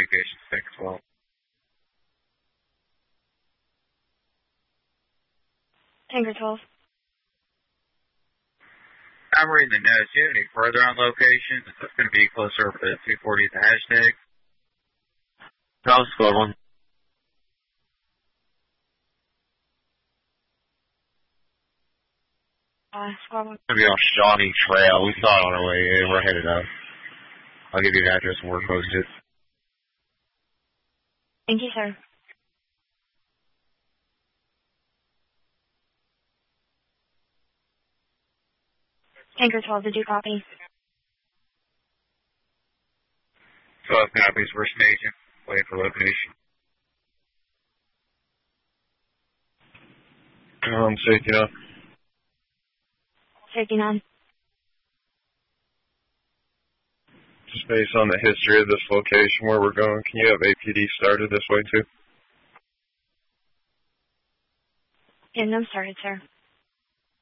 communication 612. Tanker 12. I'm reading the notes. Do you have any further on location? Is this going to be closer for the 240 the hashtag? No, squad 1. Squad 1. Gonna be on Shawnee Trail. We saw it on our way in. We're headed up. I'll give you an address and we're posted. Thank you, sir. Tanker 12, did you copy? 12 copies. We're staging. Wait for location. Safety now. Safety 9. Just based on the history of this location where we're going, can you have APD started this way too? Getting them started, sir.